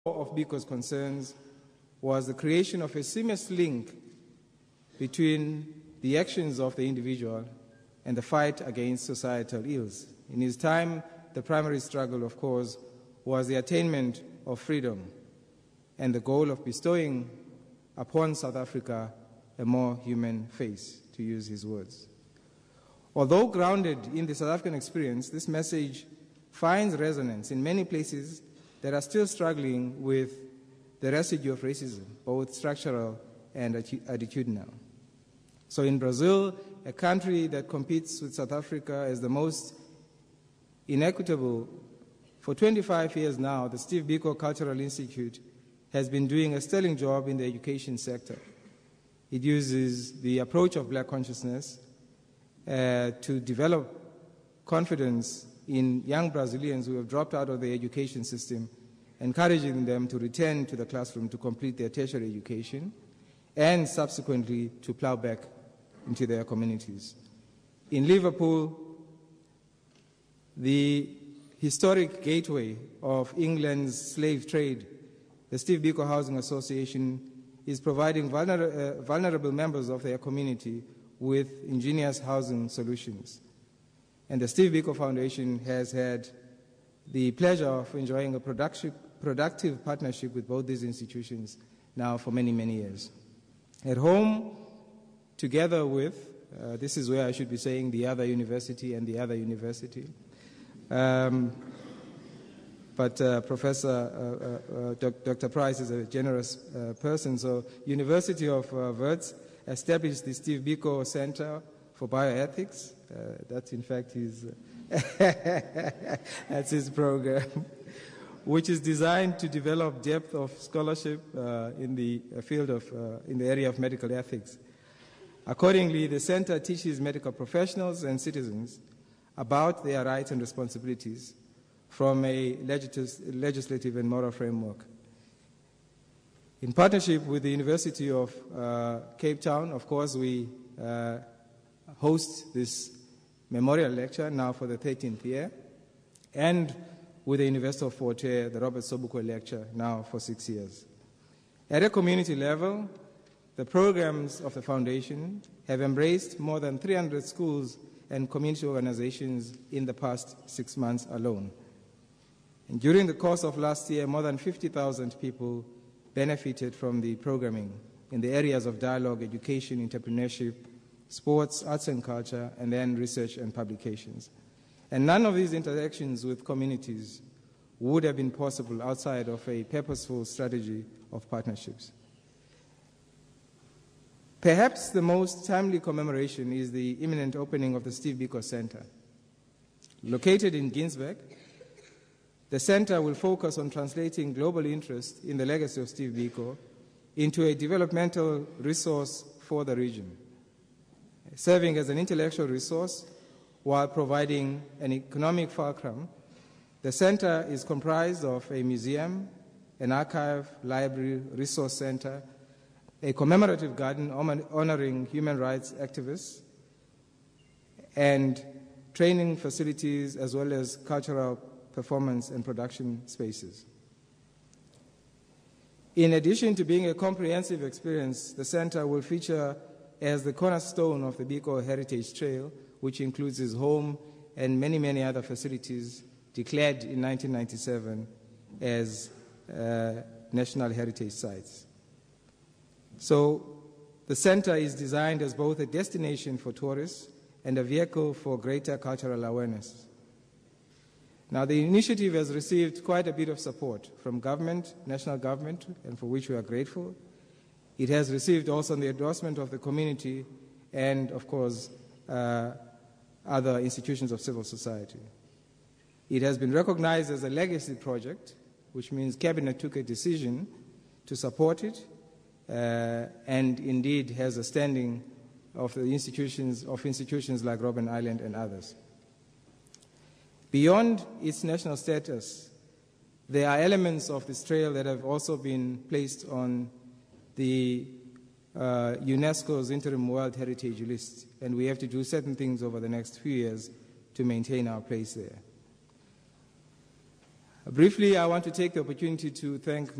of Biko's concerns was the creation of a seamless link between the actions of the individual and the fight against societal ills. In his time, the primary struggle, of course, was the attainment of freedom and the goal of bestowing upon South Africa a more human face, to use his words. Although grounded in the South African experience, this message finds resonance in many places that are still struggling with the residue of racism, both structural and attitudinal. So in Brazil, a country that competes with South Africa as the most inequitable, for 25 years now, the Steve Biko Cultural Institute has been doing a sterling job in the education sector. It uses the approach of black consciousness to develop confidence in young Brazilians who have dropped out of the education system, encouraging them to return to the classroom to complete their tertiary education and subsequently to plow back into their communities. In Liverpool, the historic gateway of England's slave trade, the Steve Biko Housing Association is providing vulnerable members of their community with ingenious housing solutions. And the Steve Biko Foundation has had the pleasure of enjoying a productive partnership with both these institutions now for many, many years. At home, together with, this is where I should be saying the other university and the other university, but Professor Dr. Price is a generous person, so University of Wits established the Steve Biko Center for Bioethics. That's in fact his, that's his program, which is designed to develop depth of scholarship in the field of, in the area of medical ethics. Accordingly, the center teaches medical professionals and citizens about their rights and responsibilities from a legislative and moral framework. In partnership with the University of Cape Town, of course, we host this memorial lecture now for the 13th year, and with the University of Fort Hare, the Robert Sobukwe lecture now for 6 years. At a community level, the programs of the foundation have embraced more than 300 schools and community organizations in the past 6 months alone. And during the course of last year, more than 50,000 people benefited from the programming in the areas of dialogue, education, entrepreneurship, sports, arts and culture, and then research and publications. And none of these interactions with communities would have been possible outside of a purposeful strategy of partnerships. Perhaps the most timely commemoration is the imminent opening of the Steve Biko Center. Located in Ginsberg, the center will focus on translating global interest in the legacy of Steve Biko into a developmental resource for the region, serving as an intellectual resource while providing an economic fulcrum. The center is comprised of a museum, an archive, library, resource center, a commemorative garden honoring human rights activists, and training facilities as well as cultural performance and production spaces. In addition to being a comprehensive experience, the center will feature as the cornerstone of the Biko Heritage Trail, which includes his home and many, many other facilities declared in 1997 as National Heritage Sites. So the center is designed as both a destination for tourists and a vehicle for greater cultural awareness. Now, the initiative has received quite a bit of support from government, national government, and for which we are grateful. It has received also the endorsement of the community and, of course, other institutions of civil society. It has been recognized as a legacy project, which means Cabinet took a decision to support it, and indeed has a standing of the institutions like Robben Island and others. Beyond its national status, there are elements of this trail that have also been placed on the UNESCO's Interim World Heritage List, and we have to do certain things over the next few years to maintain our place there. Briefly, I want to take the opportunity to thank